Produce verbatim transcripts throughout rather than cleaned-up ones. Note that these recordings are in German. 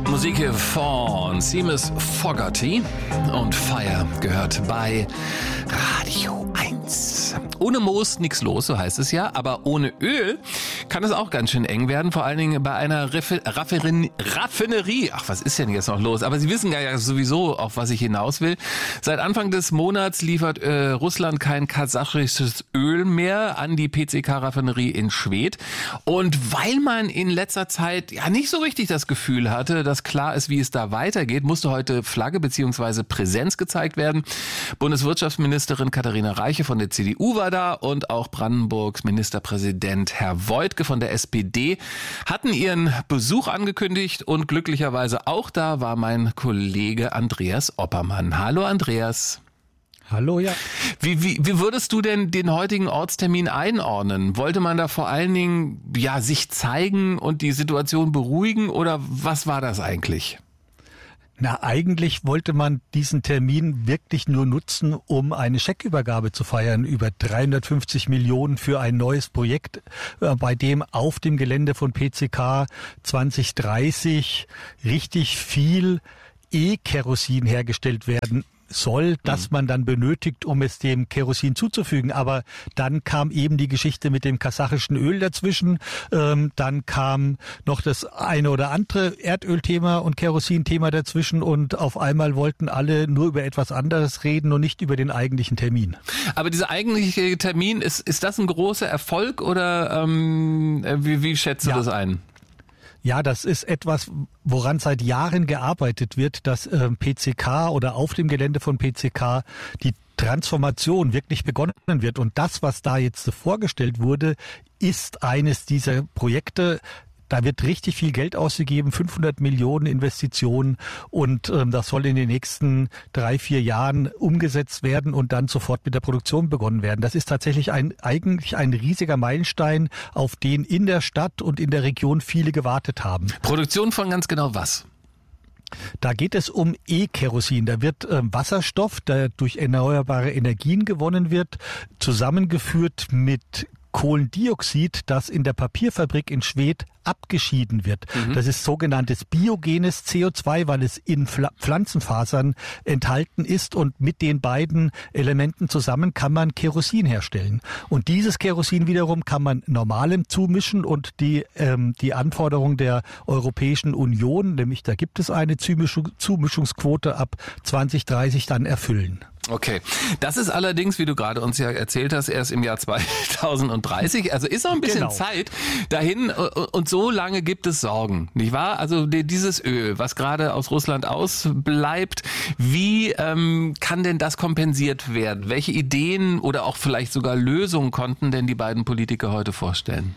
Musik hier von Seamus Fogarty und Fire gehört bei Radio eins. Ohne Moos nichts los, so heißt es ja, aber ohne Öl kann es auch ganz schön eng werden, vor allen Dingen bei einer Raffi- Raffinerie. Raffinerie. Ach, was ist denn jetzt noch los? Aber Sie wissen ja sowieso, auf was ich hinaus will. Seit Anfang des Monats liefert äh, Russland kein kasachisches Öl mehr an die P C K-Raffinerie in Schwedt. Und weil man in letzter Zeit ja nicht so richtig das Gefühl hatte, dass klar ist, wie es da weitergeht, musste heute Flagge bzw. Präsenz gezeigt werden. Bundeswirtschaftsministerin Katharina Reiche von der C D U war da und auch Brandenburgs Ministerpräsident Herr Woidke von der S P D hatten ihren Besuch angekündigt und glücklicherweise auch da war mein Kollege Andreas Oppermann. Hallo Andreas. Hallo, ja. Wie, wie, wie würdest du denn den heutigen Ortstermin einordnen? Wollte man da vor allen Dingen ja sich zeigen und die Situation beruhigen oder was war das eigentlich? Na, eigentlich wollte man diesen Termin wirklich nur nutzen, um eine Scheckübergabe zu feiern über dreihundertfünfzig Millionen für ein neues Projekt, bei dem auf dem Gelände von P C K zwanzig dreißig richtig viel E-Kerosin hergestellt werden soll, das man dann benötigt, um es dem Kerosin zuzufügen. Aber dann kam eben die Geschichte mit dem kasachischen Öl dazwischen. Ähm, dann kam noch das eine oder andere Erdölthema und Kerosin-Thema dazwischen und auf einmal wollten alle nur über etwas anderes reden und nicht über den eigentlichen Termin. Aber dieser eigentliche Termin, ist, ist das ein großer Erfolg oder ähm, wie, wie schätzt du ja. das ein? Ja, das ist etwas, woran seit Jahren gearbeitet wird, dass äh, P C K oder auf dem Gelände von P C K die Transformation wirklich begonnen wird. Und das, was da jetzt vorgestellt wurde, ist eines dieser Projekte. Da wird richtig viel Geld ausgegeben, fünfhundert Millionen Investitionen und ähm, das soll in den nächsten drei, vier Jahren umgesetzt werden und dann sofort mit der Produktion begonnen werden. Das ist tatsächlich ein eigentlich ein riesiger Meilenstein, auf den in der Stadt und in der Region viele gewartet haben. Produktion von ganz genau was? Da geht es um E-Kerosin. Da wird ähm, Wasserstoff, der durch erneuerbare Energien gewonnen wird, zusammengeführt mit Kohlendioxid, das in der Papierfabrik in Schwedt abgeschieden wird. Mhm. Das ist sogenanntes biogenes C O zwei, weil es in Pfl- Pflanzenfasern enthalten ist und mit den beiden Elementen zusammen kann man Kerosin herstellen. Und dieses Kerosin wiederum kann man normalem zumischen und die, ähm, die Anforderung der Europäischen Union, nämlich da gibt es eine Zumischung, Zumischungsquote ab zwanzig dreißig dann erfüllen. Okay, das ist allerdings, wie du gerade uns ja erzählt hast, erst im Jahr zweitausenddreißig, also ist noch ein bisschen genau. Zeit dahin und so lange gibt es Sorgen, nicht wahr? Also dieses Öl, was gerade aus Russland ausbleibt, wie ähm, kann denn das kompensiert werden? Welche Ideen oder auch vielleicht sogar Lösungen konnten denn die beiden Politiker heute vorstellen?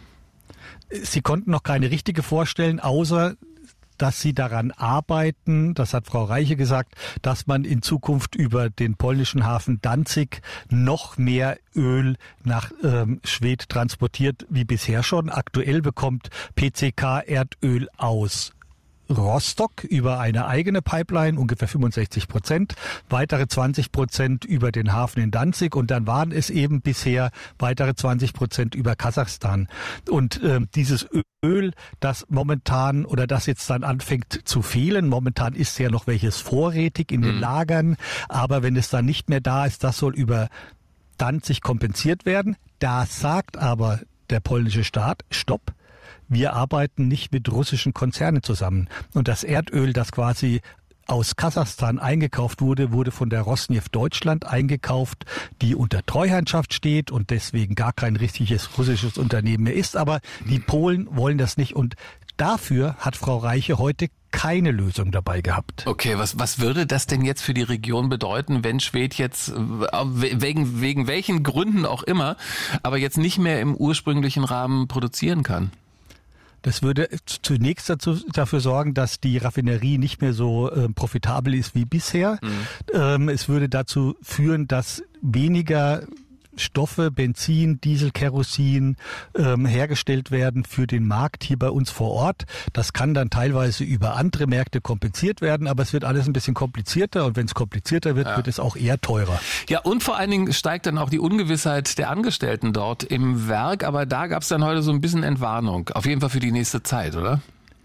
Sie konnten noch keine richtige vorstellen, außer dass sie daran arbeiten, das hat Frau Reiche gesagt, dass man in Zukunft über den polnischen Hafen Danzig noch mehr Öl nach ähm, Schwedt transportiert wie bisher schon. Aktuell bekommt P C K Erdöl aus Rostock über eine eigene Pipeline, ungefähr fünfundsechzig Prozent, weitere zwanzig Prozent über den Hafen in Danzig und dann waren es eben bisher weitere zwanzig Prozent über Kasachstan. Und äh, dieses Öl, das momentan oder das jetzt dann anfängt zu fehlen, momentan ist ja noch welches vorrätig in den Lagern, aber wenn es dann nicht mehr da ist, das soll über Danzig kompensiert werden. Da sagt aber der polnische Staat, stopp. Wir arbeiten nicht mit russischen Konzernen zusammen. Und das Erdöl, das quasi aus Kasachstan eingekauft wurde, wurde von der Rosneft Deutschland eingekauft, die unter Treuhandschaft steht und deswegen gar kein richtiges russisches Unternehmen mehr ist. Aber die Polen wollen das nicht. Und dafür hat Frau Reiche heute keine Lösung dabei gehabt. Okay, was, was würde das denn jetzt für die Region bedeuten, wenn Schwedt jetzt, wegen, wegen welchen Gründen auch immer, aber jetzt nicht mehr im ursprünglichen Rahmen produzieren kann? Das würde zunächst dazu, dafür sorgen, dass die Raffinerie nicht mehr so äh, profitabel ist wie bisher. Mhm. Ähm, es würde dazu führen, dass weniger Stoffe, Benzin, Diesel, Kerosin ähm, hergestellt werden für den Markt hier bei uns vor Ort. Das kann dann teilweise über andere Märkte kompensiert werden, aber es wird alles ein bisschen komplizierter und wenn es komplizierter wird, ja. wird es auch eher teurer. Ja, und vor allen Dingen steigt dann auch die Ungewissheit der Angestellten dort im Werk, aber da gab es dann heute so ein bisschen Entwarnung, auf jeden Fall für die nächste Zeit, oder?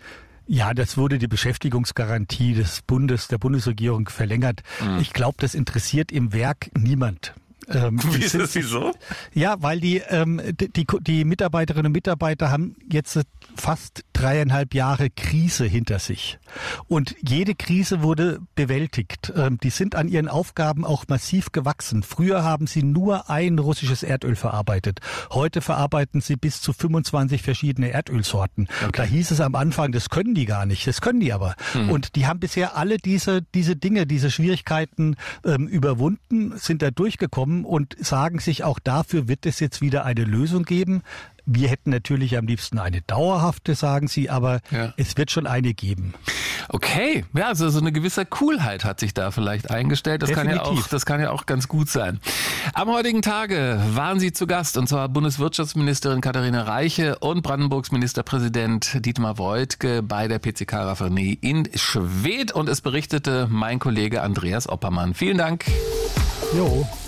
Ja, das wurde die Beschäftigungsgarantie des Bundes, der Bundesregierung verlängert. Mhm. Ich glaube, das interessiert im Werk niemand. Ähm, Wie ist das wieso? Ja, weil die, ähm, die, die, die Mitarbeiterinnen und Mitarbeiter haben jetzt fast dreieinhalb Jahre Krise hinter sich. Und jede Krise wurde bewältigt. Ähm, die sind an ihren Aufgaben auch massiv gewachsen. Früher haben sie nur ein russisches Erdöl verarbeitet. Heute verarbeiten sie bis zu fünfundzwanzig verschiedene Erdölsorten. Okay. Da hieß es am Anfang, das können die gar nicht. Das können die aber. Mhm. Und die haben bisher alle diese, diese Dinge, diese Schwierigkeiten ähm, überwunden, sind da durchgekommen und sagen sich, auch dafür wird es jetzt wieder eine Lösung geben. Wir hätten natürlich am liebsten eine dauerhafte, sagen sie, aber ja. es wird schon eine geben. Okay, ja, also so eine gewisse Coolheit hat sich da vielleicht eingestellt. Das kann ja auch, das kann ja auch ganz gut sein. Am heutigen Tage waren Sie zu Gast, und zwar Bundeswirtschaftsministerin Katharina Reiche und Brandenburgs Ministerpräsident Dietmar Woidke bei der P C K-Raffinerie in Schwedt, und es berichtete mein Kollege Andreas Oppermann. Vielen Dank. Jo.